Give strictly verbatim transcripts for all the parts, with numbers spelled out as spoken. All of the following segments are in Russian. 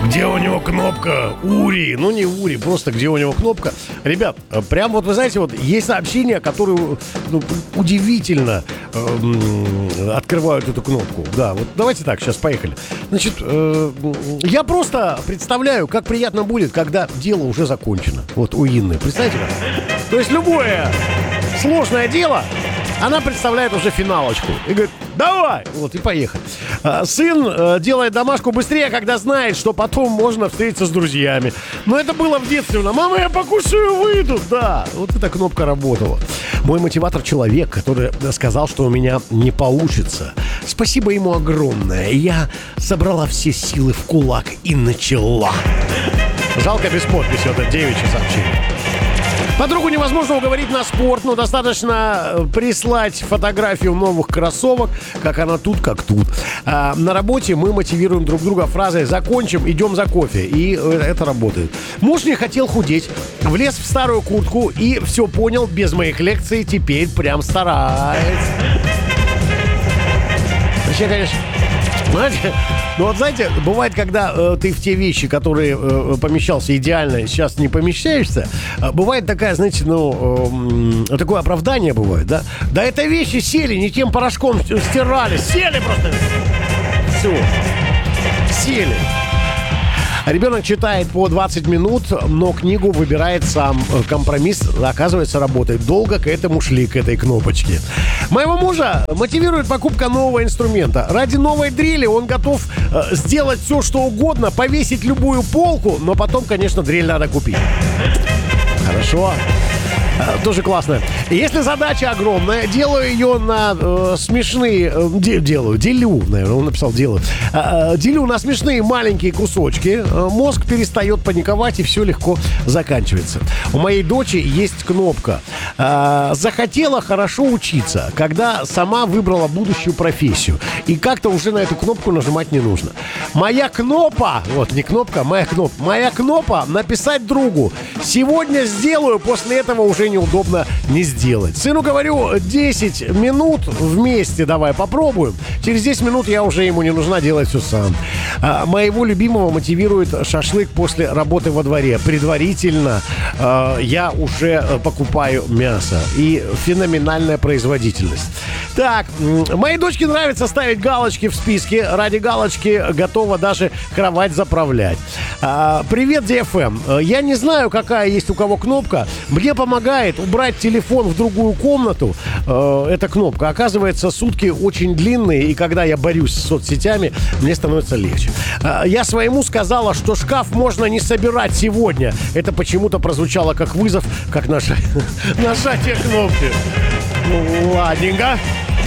Где у него кнопка? Ури. Ну, не Ури, просто где у него кнопка. Ребят, прям вот, вы знаете, вот есть сообщения, которые ну, удивительно э, открывают эту кнопку. Да, вот давайте так, сейчас поехали. Значит, э, я просто представляю, как приятно будет, когда дело уже закончено. Вот у Инны. Представляете как? То есть любое сложное дело, она представляет уже финалочку. И говорит, давай! Вот и поехали. А, сын а, делает домашку быстрее, когда знает, что потом можно встретиться с друзьями. Но это было в детстве. Мама, я покушаю, выйду. Да, вот эта кнопка работала. Мой мотиватор — человек, который сказал, что у меня не получится. Спасибо ему огромное. Я собрала все силы в кулак и начала. Жалко без подписи, вот это девичье сообщение. Подругу невозможно уговорить на спорт, но достаточно прислать фотографию новых кроссовок, как она тут, как тут. А на работе мы мотивируем друг друга фразой «закончим, идем за кофе», и это работает. Муж не хотел худеть, влез в старую куртку и все понял без моих лекций, теперь прям старается. Вообще, конечно... Знаете, ну вот знаете, бывает, когда э, ты в те вещи, которые э, помещался идеально, сейчас не помещаешься, э, бывает такая, знаете, ну, э, такое оправдание бывает, да? Да это вещи сели, не тем порошком стирали, сели просто. Все, сели. Ребенок читает по двадцать минут, но книгу выбирает сам. Компромисс, оказывается, работает. Долго к этому шли, к этой кнопочке. Моего мужа мотивирует покупка нового инструмента. Ради новой дрели он готов э, сделать все, что угодно, повесить любую полку, но потом, конечно, дрель надо купить. Хорошо. Тоже классно. Если задача огромная, делаю ее на э, смешные... Э, де, делаю, делю, наверное, он написал делаю. Э, делю на смешные маленькие кусочки. Э, мозг перестает паниковать, и все легко заканчивается. У моей дочери есть кнопка. Э, захотела хорошо учиться, когда сама выбрала будущую профессию. И как-то уже на эту кнопку нажимать не нужно. Моя кнопка... Вот, не кнопка, моя кнопка. Моя кнопка написать другу. Сегодня сделаю, после этого уже неудобно не сделать. Сыну говорю, десять минут вместе давай попробуем. Через десять минут я уже ему не нужна, делать все сам. А, моего любимого мотивирует шашлык после работы во дворе. Предварительно а, я уже покупаю мясо. И феноменальная производительность. Так, моей дочке нравится ставить галочки в списке. Ради галочки готова даже кровать заправлять. А, привет, ди эф эм. Я не знаю, какая есть у кого кнопка. Мне помогает убрать телефон в другую комнату. Э, эта кнопка. Оказывается, сутки очень длинные, и когда я борюсь с соцсетями, мне становится легче. Э, я своему сказала, что шкаф можно не собирать сегодня. Это почему-то прозвучало как вызов, как нажа... нажатие кнопки. Ну, ладненько.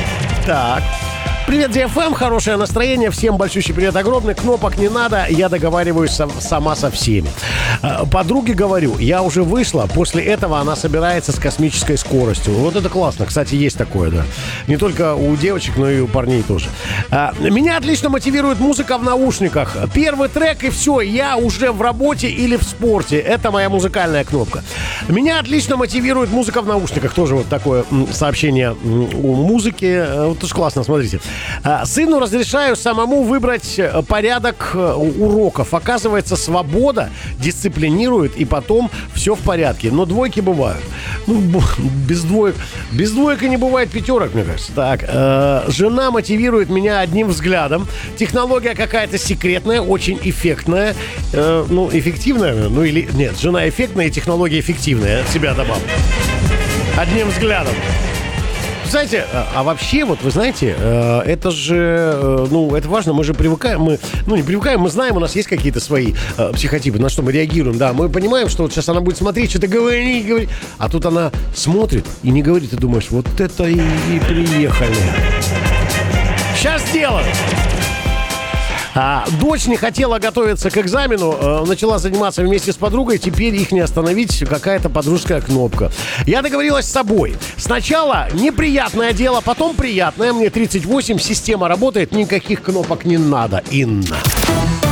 Так. Привет, ди эф эм, хорошее настроение, всем большущий привет огромный, кнопок не надо, я договариваюсь сам, сама со всеми. Подруге говорю, я уже вышла, после этого она собирается с космической скоростью. Вот это классно, кстати, есть такое, да. Не только у девочек, но и у парней тоже. Меня отлично мотивирует музыка в наушниках. Первый трек и все, я уже в работе или в спорте. Это моя музыкальная кнопка. Меня отлично мотивирует музыка в наушниках. Тоже вот такое сообщение у музыки. Вот тоже классно, смотрите. Сыну разрешаю самому выбрать порядок уроков. Оказывается, свобода дисциплинирует, и потом все в порядке. Но двойки бывают. Ну, без двоек. Без двоек и не бывает пятерок, мне кажется. Так, э, жена мотивирует меня одним взглядом. Технология какая-то секретная, очень эффектная. Э, ну, эффективная. Ну, или... Нет, жена эффектная и технология эффективная. От себя добавлю. Одним взглядом. Знаете, а вообще, вот вы знаете, это же, ну, это важно, мы же привыкаем, мы, ну, не привыкаем, мы знаем, у нас есть какие-то свои э, психотипы, на что мы реагируем, да, мы понимаем, что вот сейчас она будет смотреть, что-то говорить, говорить, а тут она смотрит и не говорит, и думаешь, вот это и, и приехали. Сейчас сделаю. А, дочь не хотела готовиться к экзамену, э, начала заниматься вместе с подругой, теперь их не остановить, какая-то подружская кнопка. Я договорилась с собой. Сначала неприятное дело, потом приятное. Мне тридцать восемь, система работает, никаких кнопок не надо. Инна.